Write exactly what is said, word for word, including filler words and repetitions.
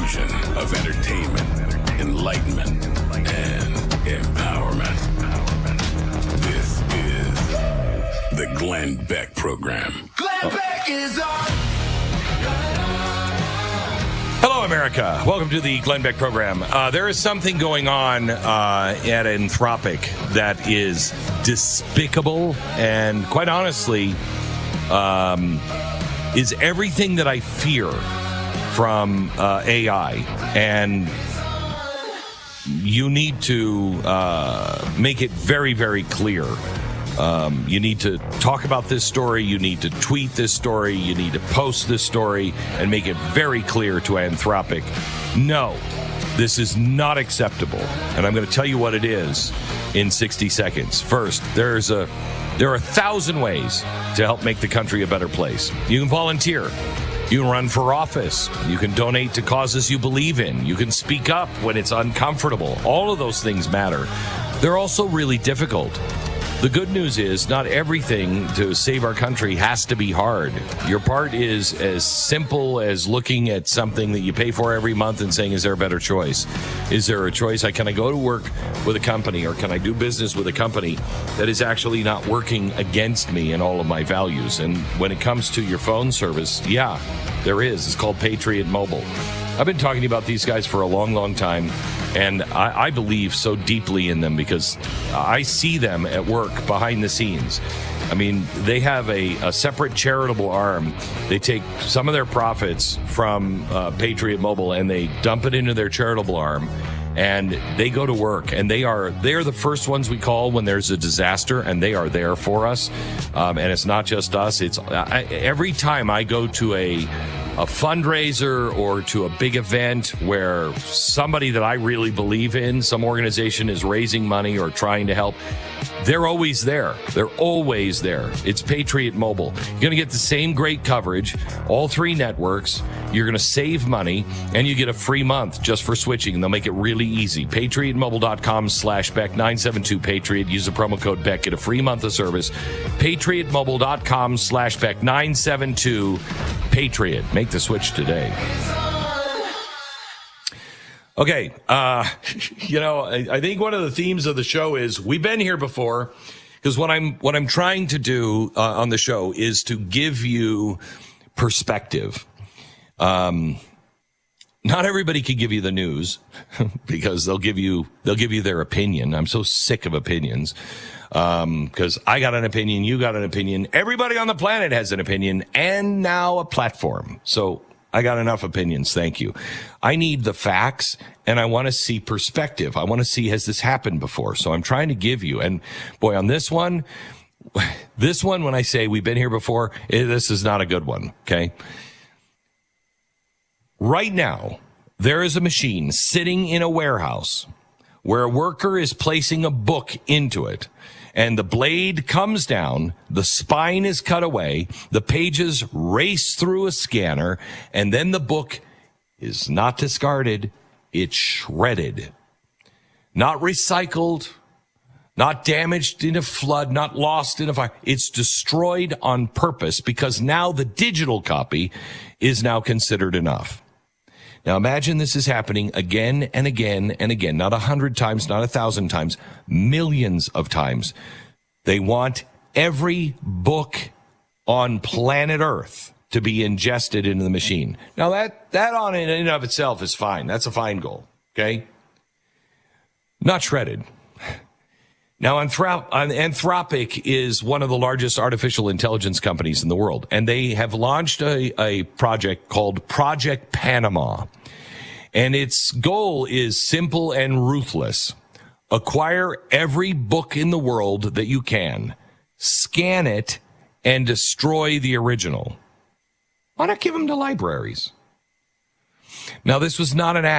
fusion of entertainment, enlightenment, and empowerment. This is the Glenn Beck Program. Glenn Beck is on. Hello, America. Welcome to the Glenn Beck Program. Uh, there is something going on uh, at Anthropic that is despicable and, quite honestly, um, is everything that I fear from uh, A I. And you need to uh, make it very, very clear. Um, you need to talk about this story. You need to tweet this story. You need to post this story and make it very clear to Anthropic. No, this is not acceptable. And I'm going to tell you what it is in sixty seconds. First, there's a there are a thousand ways to help make the country a better place. You can volunteer. You can run for office. You can donate to causes you believe in. You can speak up when it's uncomfortable. All of those things matter. They're also really difficult. The good news is not everything to save our country has to be hard. Your part is as simple as looking at something that you pay for every month and saying, is there a better choice? Is there a choice? I, can I go to work with a company, or can I do business with a company that is actually not working against me and all of my values? And when it comes to your phone service, yeah, there is. It's called Patriot Mobile. I've been talking about these guys for a long, long time, and I, I believe so deeply in them because I see them at work behind the scenes. I mean, they have a, a separate charitable arm. They take some of their profits from uh, Patriot Mobile and they dump it into their charitable arm, and they go to work, and they are they're the first ones we call when there's a disaster, and they are there for us. Um, and it's not just us. It's I, every time I go to a a fundraiser or to a big event where somebody that I really believe in, some organization is raising money or trying to help, they're always there. They're always there. It's Patriot Mobile. You're going to get the same great coverage, all three networks. You're going to save money, and you get a free month just for switching. They'll make it really easy. PatriotMobile.com slash Beck, nine seven two Patriot. Use the promo code Beck. Get a free month of service. PatriotMobile.com slash Beck, nine seven two Patriot. Make the switch today. Okay, uh, you know, I, I think one of the themes of the show is we've been here before, because what I'm what I'm trying to do uh, on the show is to give you perspective. Um, not everybody can give you the news because they'll give you they'll give you their opinion. I'm so sick of opinions. Um, because I got an opinion, you got an opinion, everybody on the planet has an opinion, and now a platform. So I got enough opinions. Thank you. I need the facts, and I want to see perspective. I want to see, has this happened before? So I'm trying to give you, and boy, on this one, this one, when I say we've been here before, this is not a good one. Okay. Right now, there is a machine sitting in a warehouse where a worker is placing a book into it. And the blade comes down, the spine is cut away, the pages race through a scanner, and then the book is not discarded, it's shredded. Not recycled, not damaged in a flood, not lost in a fire. It's destroyed on purpose because now the digital copy is now considered enough. Now imagine this is happening again and again and again, not a hundred times, not a thousand times, millions of times. They want every book on planet Earth to be ingested into the machine. Now that, that on in and of itself is fine. That's a fine goal. Okay. Not shredded. Now, Anthrop- Anthropic is one of the largest artificial intelligence companies in the world, and they have launched a, a project called Project Panama. And its goal is simple and ruthless. Acquire every book in the world that you can, scan it, and destroy the original. Why not give them to libraries? Now, this was not an